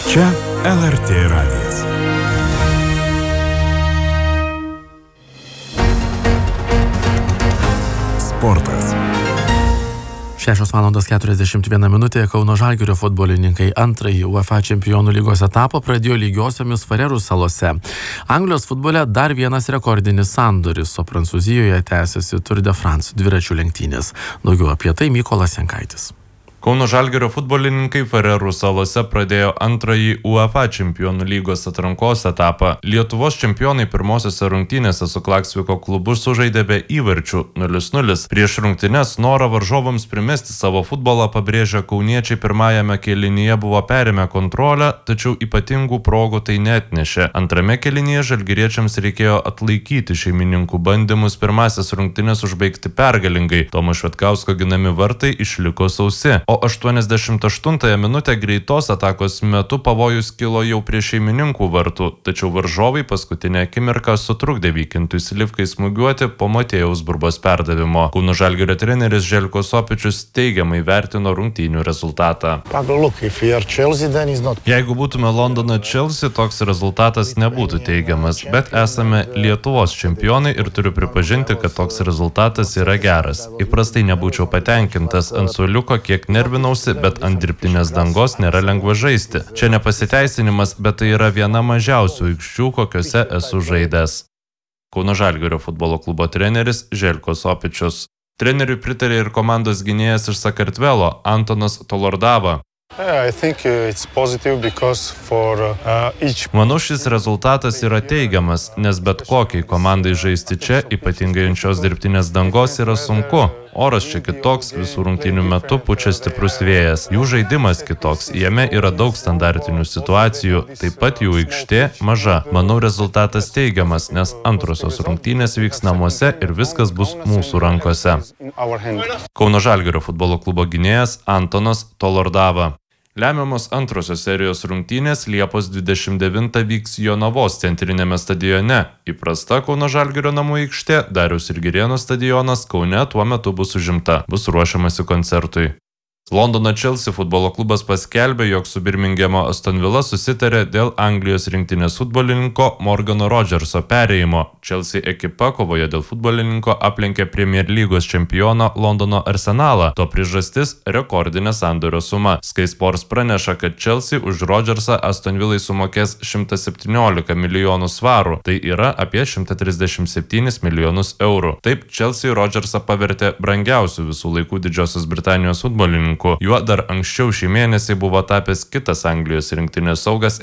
Čia LRT radijas. Sportas. 6:41 Kauno Žalgirio futbolininkai antrąjį UEFA Čempionų lygos etapą pradėjo lygiosiomis Farerų salose. Anglijos futbole dar vienas rekordinis sandoris, o Prancūzijoje tęsiasi Tour de France dviračių lenktynės. Daugiau apie tai Mykolas Jankaitis. Kauno Žalgirio futbolininkai Farerų salose pradėjo antrąjį UEFA Čempionų lygos atrankos etapą. Lietuvos čempionai pirmosiose rungtynėse su Klaksviko klubu sužaidė be įvarčių 0-0. Prieš rungtynes norą varžovams primesti savo futbolą pabrėžę kauniečiai pirmajame kėlinyje buvo perėmę kontrolę, tačiau ypatingų progų tai neatnešė. Antrame kėlinyje žalgiriečiams reikėjo atlaikyti šeimininkų bandymus pirmasis rungtynės užbaigti pergalingai. Tomo Švetkausko ginami vartai išliko sausi. O 88 minutę greitos atakos metu pavojus kilo jau prie šeimininkų vartų, tačiau varžovai paskutinę akimirką sutrukdė vykintui Slivkai smūgiuoti po Matėjaus Burbos perdavimo. Kauno Žalgirio treneris Željkos Opičius teigiamai vertino rungtynių rezultatą. Jeigu būtume Londono Chelsea, toks rezultatas nebūtų teigiamas, bet esame Lietuvos čempionai ir turiu pripažinti, kad toks rezultatas yra geras. Įprastai nebūčiau patenkintas ant suoliuko, kiek nervinausi, bet ant dirbtinės dangos nėra lengva žaisti. Čia nepasiteisinimas, bet tai yra viena mažiausių aikščių, kokiuose esu žaidęs. Kauno Žalgirio futbolo klubo treneris Željkos Opičius. Treneriui pritarė ir komandos gynėjas iš Sakartvelo Antonas Tolordava. Manau, šis rezultatas yra teigiamas, nes bet kokiai komandai žaisti čia, ypatingai ant šios dirbtinės dangos, yra sunku. Oras čia kitoks, visų rungtynių metu pučia stiprus vėjas. Jų žaidimas kitoks, jame yra daug standartinių situacijų, taip pat jų aikštė maža. Manau, rezultatas teigiamas, nes antrosios rungtynės vyks namuose ir viskas bus mūsų rankose. Kauno Žalgirio futbolo klubo gynėjas Antonas Tolordava. Lemiamos antrosios serijos rungtynės Liepos 29 vyks Jonavos centrinėme stadione. Įprasta Kauno Žalgirio namų aikštė Dariaus ir Girėno stadionas Kaune tuo metu bus užimta. Bus ruošiamasi koncertui. Londono Chelsea futbolo klubas paskelbė, jog su Birmingemo Aston Villa susitarė dėl Anglijos rinktinės futbolininko Morgano Rodgerso perėjimo. Chelsea ekipa kovoje dėl futbolininko aplenkė Premier lygos čempioną Londono Arsenalą. To priežastis – rekordinė sandorio suma. Sky Sports praneša, kad Chelsea už Rodgersą Aston Villai sumokės 117 milijonų svarų. Tai yra apie 137 milijonus eurų. Taip, Chelsea Rodgersą pavertė brangiausių visų laikų Didžiosios Britanijos futbolininku. Juo dar anksčiau šį mėnesį buvo tapęs kitas Anglijos rinktinės saugas